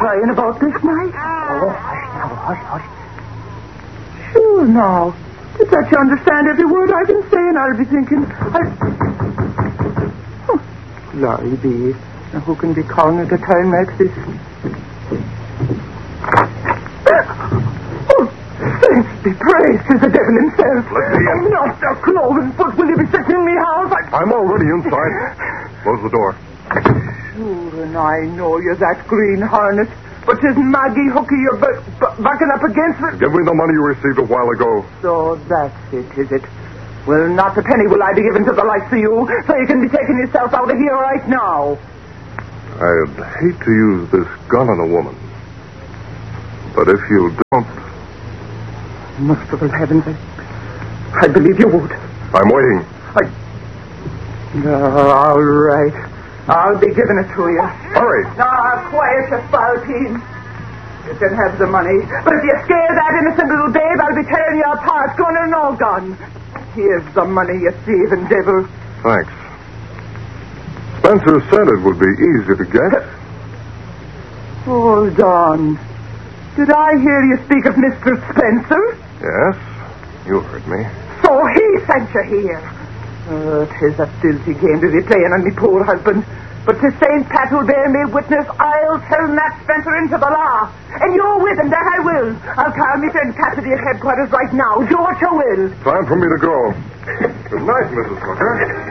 crying about this night? Oh, hush now, hush. Sure now. If that you understand every word I've been saying, I'll be thinking... Glory be. Now, who can be calling at a time like this? Oh, thanks be praised to the devil himself. Let me in. I'm not a cloven foot. Will you be sitting in me house? I'm already inside. Close the door. Sure, and I know you're that green harness. But 'tis Maggie Hooky you're backing up against it. Give me the money you received a while ago. So that's it, is it? Well, not a penny will I be given to the likes of you, so you can be taking yourself out of here right now. I'd hate to use this gun on a woman. But if you don't... Merciful heavens, I believe you would. I'm waiting. All right. I'll be giving it to you. Hurry. Now, quiet your spalpeen. You can have the money. But if you scare that innocent little babe, I'll be tearing you apart, gun or no gun. Here's the money, you thieving devil. Thanks. Spencer said it would be easy to get. Hold on. Did I hear you speak of Mr. Spencer? Yes, you heard me. So he sent you here. 'Tis a filthy game to be playing on me poor husband. But 'tis St. Pat who'll bear me witness. I'll tell Nat Spencer into the law. And you're with him, that I will. I'll call me friend Cassidy at headquarters right now. Do what you will. Time for me to go. Good night, Mrs. Hooker.